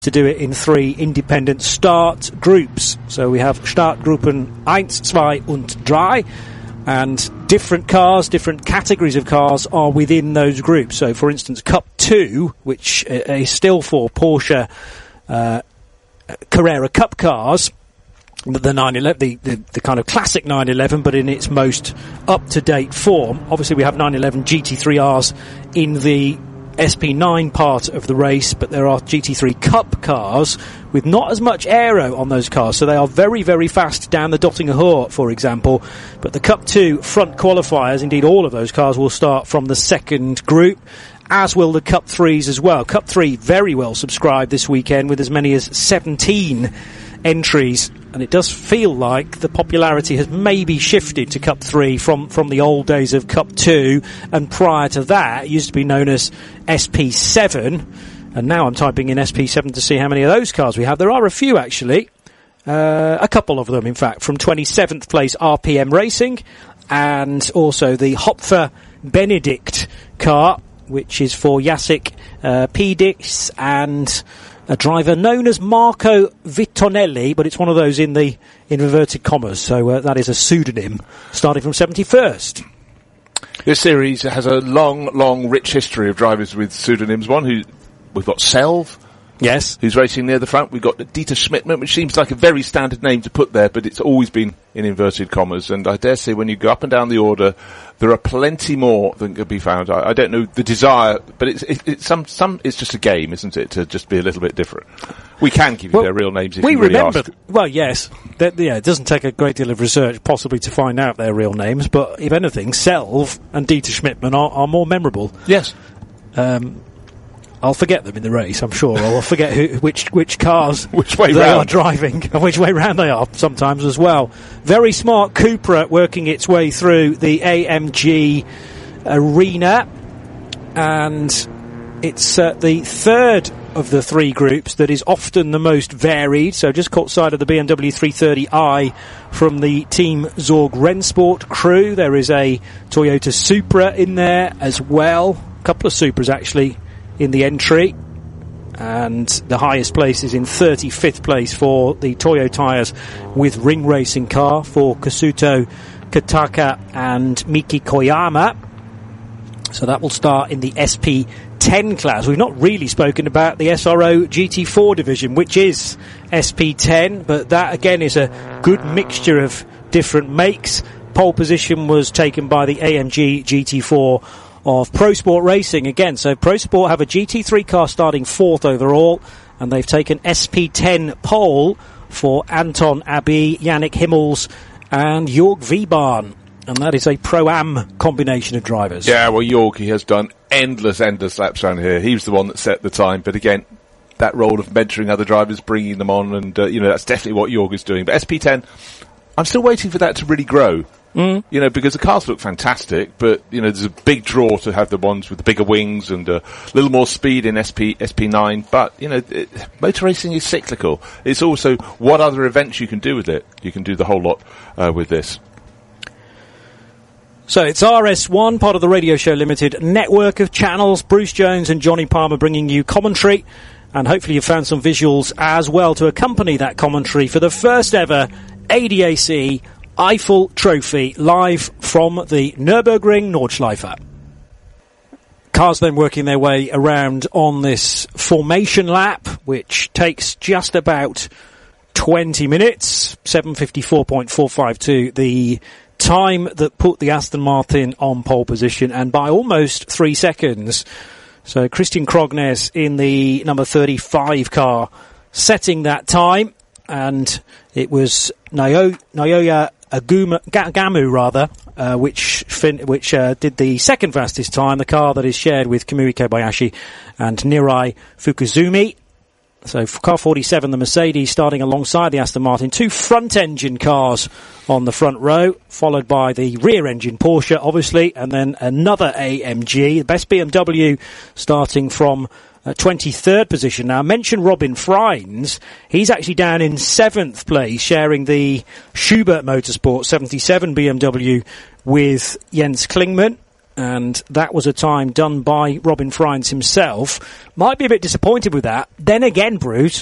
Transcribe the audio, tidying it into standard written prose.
to do it in 3 independent start groups. So we have Startgruppen 1, 2 und 3, and different cars, different categories of cars are within those groups. So for instance, Cup 2, which is still for Porsche Carrera Cup cars, the 911, the kind of classic 911, but in its most up-to-date form. Obviously we have 911 GT3Rs in the SP9 part of the race, but there are GT3 Cup cars with not as much aero on those cars, so they are very, very fast down the Döttinger Hohe, for example. But the Cup 2 front qualifiers, indeed all of those cars, will start from the second group, as will the Cup 3s as well. Cup 3 very well subscribed this weekend with as many as 17 entries, and it does feel like the popularity has maybe shifted to Cup 3 from the old days of Cup 2, and prior to that it used to be known as SP7, and now I'm typing in SP7 to see how many of those cars we have. There are a few actually, a couple of them in fact, from 27th place RPM Racing, and also the Hopfer Benedict car, which is for Jacek Pedix and a driver known as Marco Vittonelli, but it's one of those in inverted commas, so that is a pseudonym, starting from 71st. This series has a long, rich history of drivers with pseudonyms. We've got Selv, yes, who's racing near the front. We've got Dieter Schmidtmann, which seems like a very standard name to put there, but it's always been in inverted commas. And I dare say when you go up and down the order, there are plenty more than could be found. I don't know the desire, but it's just a game, isn't it, to just be a little bit different. We can give you their real names if you really ask. Well, yes. It doesn't take a great deal of research possibly to find out their real names, but if anything, Selv and Dieter Schmidtmann are more memorable. Yes. I'll forget them in the race, I'm sure. I'll forget which cars which way they round are driving and which way round they are sometimes as well. Very smart Cupra working its way through the AMG arena, and it's the third of the 3 groups that is often the most varied. So just caught sight of the BMW 330i from the Team Zorg Rennsport crew. There is a Toyota Supra in there as well. A couple of Supras actually in the entry, and the highest place is in 35th place for the Toyo Tires with ring racing car for Kazuto Kataka and Miki Koyama. So that will start in the SP10 class. We've not really spoken about the SRO GT4 division, which is SP10, but that again is a good mixture of different makes. Pole position was taken by the AMG GT4 of Pro Sport Racing again. So Pro Sport have a GT3 car starting 4th overall, and they've taken SP10 pole for Anton Abbey, Yannick Himmels and Jörg Wiebahn, and that is a Pro-Am combination of drivers. Yeah, well, Jörg, he has done endless laps around here. He was the one that set the time, but again, that role of mentoring other drivers, bringing them on, and that's definitely what Jörg is doing. But SP10, I'm still waiting for that to really grow. Because the cars look fantastic, but, there's a big draw to have the ones with the bigger wings and a little more speed in SP9. But, motor racing is cyclical. It's also what other events you can do with it. You can do the whole lot with this. So it's RS1, part of the Radio Show Limited network of channels. Bruce Jones and Johnny Palmer bringing you commentary. And hopefully you've found some visuals as well to accompany that commentary for the first ever ADAC Eiffel Trophy live from the Nürburgring Nordschleife. Cars then working their way around on this formation lap, which takes just about 20 minutes, 7:54.452, the time that put the Aston Martin on pole position, and by almost 3 seconds. So Christian Krognes in the number 35 car setting that time, and it was Naoya Gamu, which did the second fastest time, the car that is shared with Kamui Kobayashi and Nirai Fukuzumi. So car 47, the Mercedes, starting alongside the Aston Martin. 2 front-engine cars on the front row, followed by the rear-engine Porsche, obviously, and then another AMG. The best BMW starting from 23rd position. Now, I mentioned Robin Freins. He's actually down in 7th place, sharing the Schubert Motorsport 77 BMW with Jens Klingmann. And that was a time done by Robin Fryans himself. Might be a bit disappointed with that. Then again, Bruce,